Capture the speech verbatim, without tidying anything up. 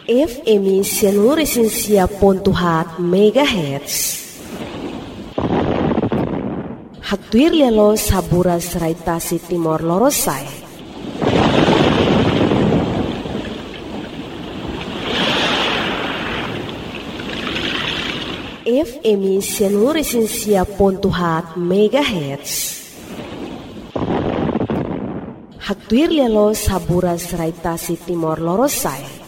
F M Sianuresinsia Pontuhat Megahertz. Haktuir lelo sabura seraitasi Timor Lorosai. F M Sianuresinsia Pontuhat Megahertz. Haktuir lelo sabura seraitasi Timor Lorosai.